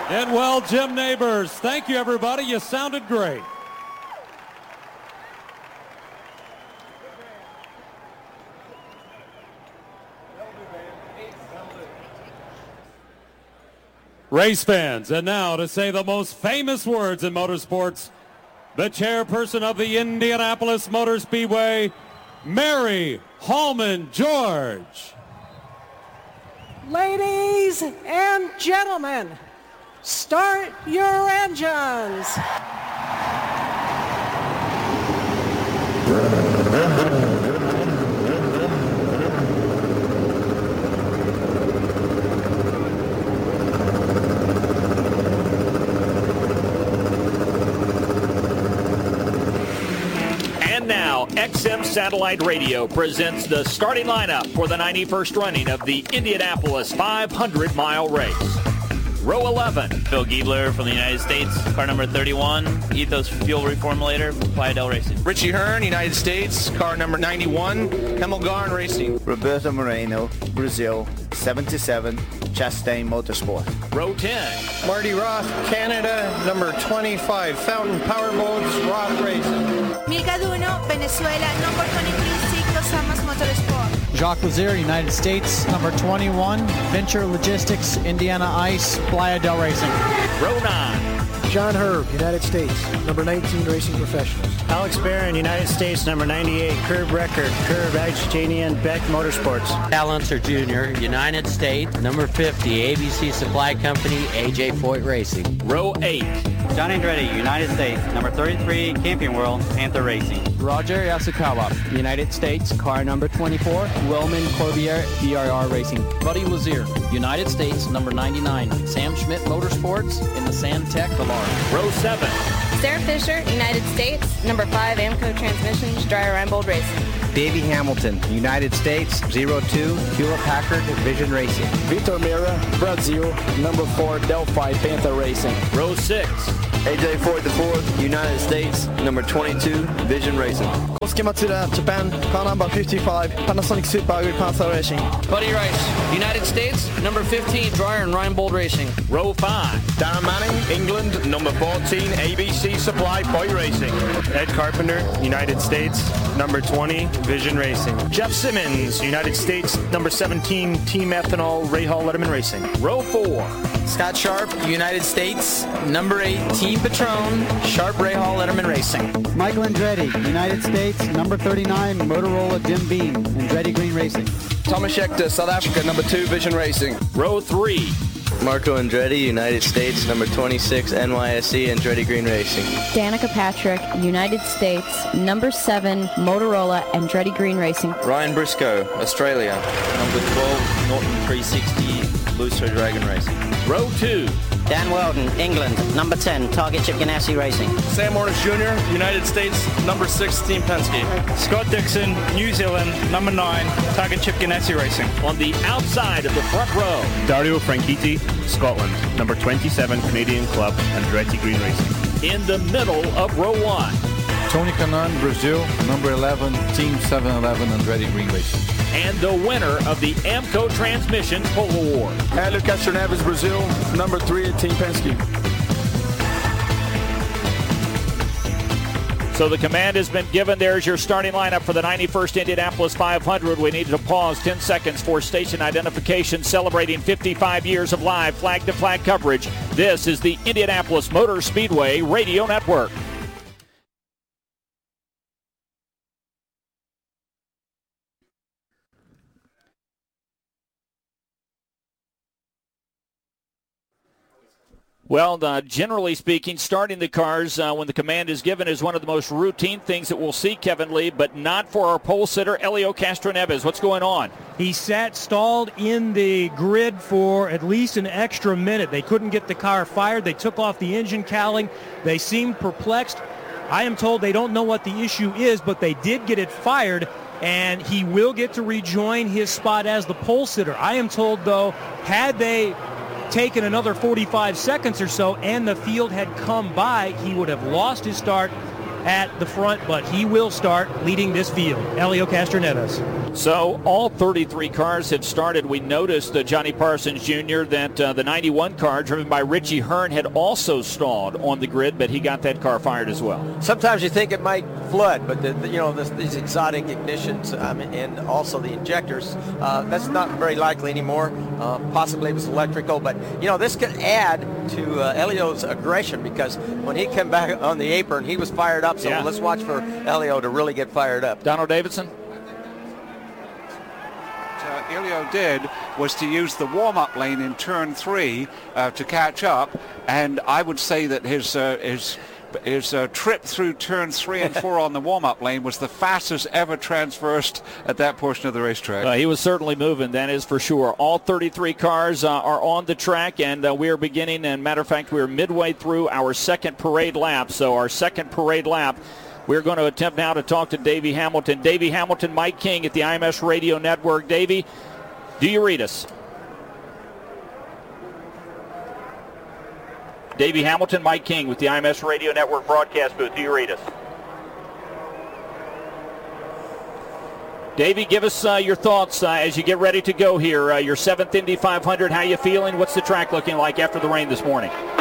And well, Jim Neighbors, thank you, everybody. You sounded great. Race fans, and now to say the most famous words in motorsports, the chairperson of the Indianapolis Motor Speedway, Mary Hallman George. Ladies and gentlemen, start your engines. Now, XM Satellite Radio presents the starting lineup for the 91st running of the Indianapolis 500-mile race. Row 11. Phil Giebler from the United States, car number 31, Ethos Fuel Reformulator, Playa del Racing. Richie Hearn, United States, car number 91, Hemmelgarn Racing. Roberto Moreno, Brazil, 77, Chastain Motorsport. Row 10. Marty Roth, Canada, number 25, Fountain Powerboats, Roth Racing. Milka Duno, Venezuela, number 23, Ciclo Samas Motorsport. Jacques Lazier, United States, number 21, Venture Logistics, Indiana Ice, Playa del Racing. Row 9. John Herb, United States, number 19, Racing Professionals. Alex Barron, United States, number 98, Curb Record, Curb Agitanian, Beck Motorsports. Al Unser Jr., United States, number 50, ABC Supply Company, AJ Foyt Racing. Row 8. John Andretti, United States, number 33, Camping World, Panther Racing. Roger Yasukawa, United States, car number 24, Wellman Corbiere, DRR Racing. Buddy Lazier, United States, number 99, Sam Schmidt Motorsports in the Sandtech Velar. Row 7. Sarah Fisher, United States, number 5, Amco Transmissions, Dreyer Reinbold Racing. Davey Hamilton, United States, 02, Hewlett-Packard Vision Racing. Vitor Meira, Brazil, number 4, Delphi Panther Racing. Row 6. AJ Foyt IV, United States, number 22, Vision Racing. Kosuke Matsuda, Japan, car number 55, Panasonic Super Agri Panther Racing. Buddy Rice, United States, number 15, Dreyer and Reinbold Racing. Row 5. Darren Manning, England, number 14, ABC Supply Point Racing. Ed Carpenter, United States, number 20, Vision Racing. Jeff Simmons, United States, number 17, Team Ethanol, Ray Hall Letterman Racing. Row 4. Scott Sharp, United States, number 8, Team Patron, Sharp Ray Hall Letterman Racing. Michael Andretti, United States, number 39, Motorola Dim Beam, Andretti Green Racing. Thomas Schechter, South Africa, number 2, Vision Racing. Row 3. Marco Andretti, United States, number 26, NYSE, Andretti Green Racing. Danica Patrick, United States, number 7, Motorola, Andretti Green Racing. Ryan Briscoe, Australia, number 12, Norton 360, Lucero Dragon Racing. Row 2. Dan Weldon, England, number 10, Target Chip Ganassi Racing. Sam Morris Jr., United States, number 6, Team Penske. Scott Dixon, New Zealand, number 9, Target Chip Ganassi Racing. On the outside of the front row. Dario Franchitti, Scotland, number 27, Canadian Club, Andretti Green Racing. In the middle of row 1. Tony Kanaan, Brazil, number 11, Team 711, Andretti Green Racing. And the winner of the Amco Transmissions Pole Award. Hélio Castro Neves, Brazil, number 3, Team Penske. So the command has been given. There's your starting lineup for the 91st Indianapolis 500. We need to pause 10 seconds for station identification, celebrating 55 years of live flag-to-flag coverage. This is the Indianapolis Motor Speedway Radio Network. Well, generally speaking, starting the cars when the command is given is one of the most routine things that we'll see, Kevin Lee, but not for our pole sitter, Hélio Castroneves. What's going on? He sat stalled in the grid for at least an extra minute. They couldn't get the car fired. They took off the engine cowling. They seemed perplexed. I am told they don't know what the issue is, but they did get it fired, and he will get to rejoin his spot as the pole sitter. I am told, though, had they taken another 45 seconds or so and the field had come by, he would have lost his start at the front, but he will start leading this field. Hélio Castroneves. So all 33 cars have started. We noticed, Johnny Parsons Jr., that the 91 car driven by Richie Hearn had also stalled on the grid, but he got that car fired as well. Sometimes you think it might flood, but these exotic ignitions and also the injectors, that's not very likely anymore. Possibly it was electrical, but this could add to Elio's aggression, because when he came back on the apron, he was fired up. So let's watch for Elio to really get fired up. Donald Davidson. Elio did was to use the warm-up lane in turn 3 to catch up, and I would say that his trip through turn 3 and 4 on the warm-up lane was the fastest ever traversed at that portion of the racetrack. He was certainly moving, that is for sure. All 33 cars are on the track, and we are beginning, and matter of fact, we are midway through our second parade lap. So our second parade lap, we're going to attempt now to talk to Davey Hamilton. Davey Hamilton, Mike King at the IMS Radio Network. Davey, do you read us? Davey Hamilton, Mike King with the IMS Radio Network broadcast booth. Do you read us? Davey, give us your thoughts as you get ready to go here. Your 7th Indy 500, how you feeling? What's the track looking like after the rain this morning?